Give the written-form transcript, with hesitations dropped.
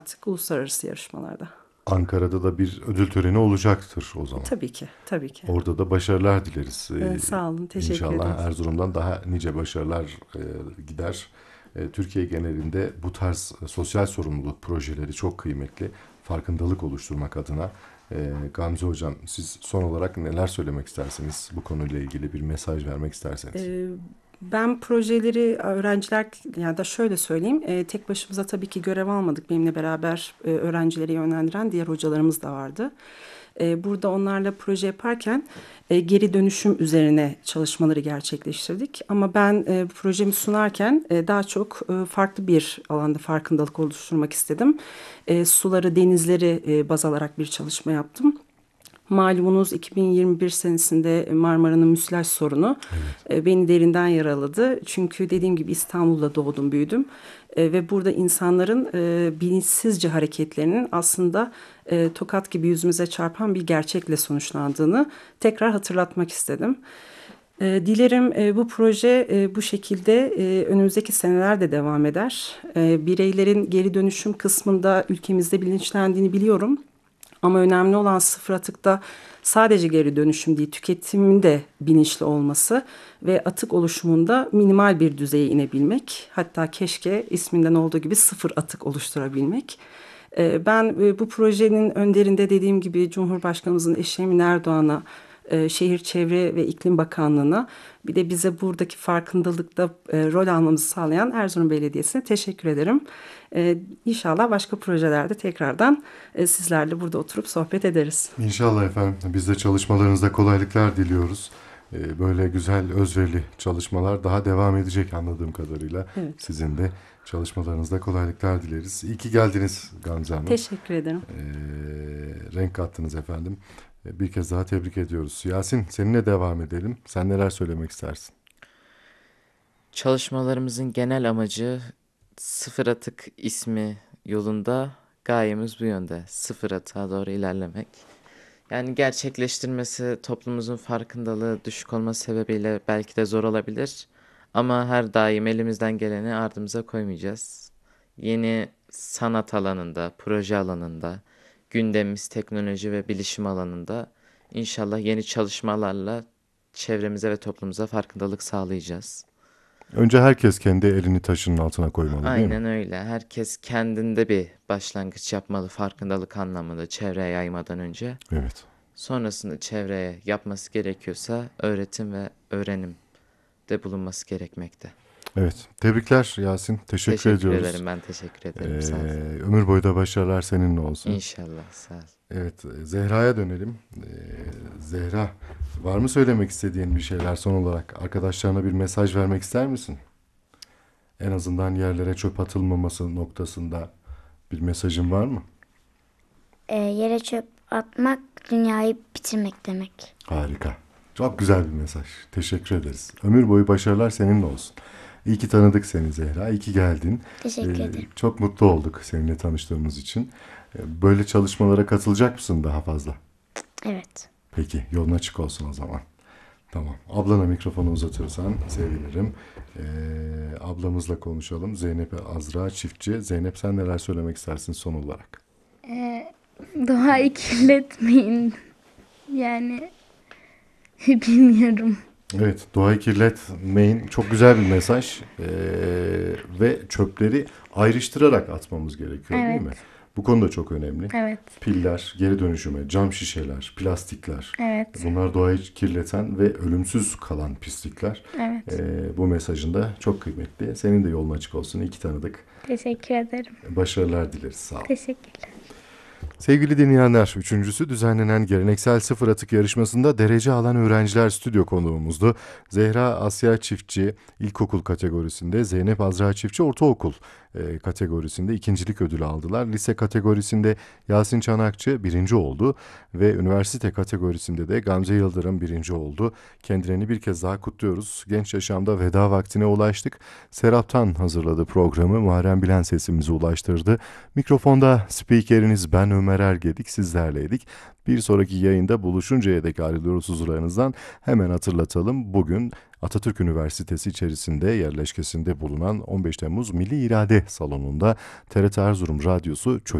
artık uluslararası yarışmalarda. Ankara'da da bir ödül töreni olacaktır o zaman. Tabii ki, tabii ki. Orada da başarılar dileriz. Sağ olun, teşekkür İnşallah ederiz. Erzurum'dan daha nice başarılar gider. Türkiye genelinde bu tarz sosyal sorumluluk projeleri çok kıymetli. Farkındalık oluşturmak adına. Gamze Hocam, siz son olarak neler söylemek istersiniz? Bu konuyla ilgili bir mesaj vermek isterseniz. Ee, Ben projeleri öğrenciler, ya da şöyle söyleyeyim, tek başımıza tabii ki görev almadık. Benimle beraber öğrencileri yönlendiren diğer hocalarımız da vardı. Burada onlarla proje yaparken geri dönüşüm üzerine çalışmaları gerçekleştirdik. Ama ben projemi sunarken daha çok farklı bir alanda farkındalık oluşturmak istedim. Suları, denizleri baz alarak bir çalışma yaptım. Malumunuz 2021 senesinde Marmara'nın müsilaj sorunu Evet. beni derinden yaraladı. Çünkü dediğim gibi İstanbul'da doğdum, büyüdüm. Ve burada insanların bilinçsizce hareketlerinin aslında tokat gibi yüzümüze çarpan bir gerçekle sonuçlandığını tekrar hatırlatmak istedim. Dilerim bu proje bu şekilde önümüzdeki senelerde devam eder. Bireylerin geri dönüşüm kısmında ülkemizde bilinçlendiğini biliyorum. Ama önemli olan sıfır atıkta sadece geri dönüşüm değil, tüketimin de bilinçli olması ve atık oluşumunda minimal bir düzeye inebilmek. Hatta keşke isminden olduğu gibi sıfır atık oluşturabilmek. Ben bu projenin önderinde dediğim gibi Cumhurbaşkanımızın eşi Emine Erdoğan'a, Şehir Çevre ve İklim Bakanlığı'na, bir de bize buradaki farkındalıkta rol almamızı sağlayan Erzurum Belediyesi'ne teşekkür ederim. İnşallah başka projelerde tekrardan sizlerle burada oturup sohbet ederiz. İnşallah efendim. Biz de çalışmalarınızda kolaylıklar diliyoruz. Böyle güzel, özverili çalışmalar daha devam edecek anladığım kadarıyla. Evet, Sizin de çalışmalarınızda kolaylıklar dileriz. İyi ki geldiniz Gamze Hanım. teşekkür ederim. Renk kattınız efendim. Bir kez daha tebrik ediyoruz. Yasin, seninle devam edelim. Sen neler söylemek istersin? Çalışmalarımızın genel amacı sıfır atık ismi yolunda gayemiz bu yönde. Sıfır atığa doğru ilerlemek. Yani gerçekleştirmesi toplumumuzun farkındalığı düşük olması sebebiyle belki de zor olabilir. Ama her daim elimizden geleni ardımıza koymayacağız. Yeni sanat alanında, proje alanında, gündemimiz teknoloji ve bilişim alanında inşallah yeni çalışmalarla çevremize ve toplumumuza farkındalık sağlayacağız. Önce herkes kendi elini taşın altına koymalı, değil mi? Aynen öyle. Herkes kendinde bir başlangıç yapmalı farkındalık anlamında çevreye yaymadan önce. Evet. Sonrasında çevreye yapması gerekiyorsa öğretim ve öğrenim de bulunması gerekmekte. Evet. Tebrikler Yasin. Teşekkür Teşekkür ediyoruz. ederim. Ben teşekkür ederim. Sağ ol. Ömür boyu da başarılar seninle olsun. İnşallah. Sağ ol. Evet, Zehra'ya dönelim. Zehra, var mı söylemek istediğin bir şeyler son olarak? Arkadaşlarına bir mesaj vermek ister misin? En azından yerlere çöp atılmaması noktasında bir mesajın var mı? Yere çöp atmak dünyayı bitirmek demek. Harika. Çok güzel bir mesaj. Teşekkür ederiz. Ömür boyu başarılar seninle olsun. İyi ki tanıdık seni Zehra. İyi ki geldin. Teşekkür ederim. Çok mutlu olduk seninle tanıştığımız için. Böyle çalışmalara katılacak mısın daha fazla? Evet. Peki, yolun açık olsun o zaman. Tamam. Ablana mikrofonu uzatırsan sevinirim. Ablamızla konuşalım. Zeynep Azra Çiftçi. Zeynep, sen neler söylemek istersin son olarak? Doğayı kirletmeyin. Yani bilmiyorum. Evet, doğayı kirletmeyin. Çok güzel bir mesaj. Ve çöpleri ayrıştırarak atmamız gerekiyor, değil Evet. mi? Bu konu da çok önemli. Evet. Piller, geri dönüşüme, cam şişeler, plastikler. Evet. Bunlar doğayı kirleten ve ölümsüz kalan pislikler. Evet. Bu mesajın da çok kıymetli. Senin de yolun açık olsun. İyi ki tanıdık. Teşekkür ederim. Başarılar dileriz. Sağ ol. Teşekkürler. Sevgili dinleyenler, üçüncüsü düzenlenen geleneksel sıfır atık yarışmasında derece alan öğrenciler stüdyo konuğumuzdu. Zehra Asya Çiftçi ilkokul kategorisinde, Zeynep Azra Çiftçi ortaokul kategorisinde ikincilik ödülü aldılar. Lise kategorisinde Yasin Çanakçı birinci oldu ve üniversite kategorisinde de Gamze Yıldırım birinci oldu. Kendilerini bir kez daha kutluyoruz. Genç yaşamda veda vaktine ulaştık. Serap'tan hazırladı programı. Muharrem Bilen sesimizi ulaştırdı. Mikrofonda spikeriniz ben Ömer Ömer Ergedik sizlerleydik. Bir sonraki yayında buluşuncaya dek ayrılıyoruz huzurlarınızdan. Hemen hatırlatalım. Bugün Atatürk Üniversitesi içerisinde yerleşkesinde bulunan 15 Temmuz Milli İrade Salonu'nda TRT Erzurum Radyosu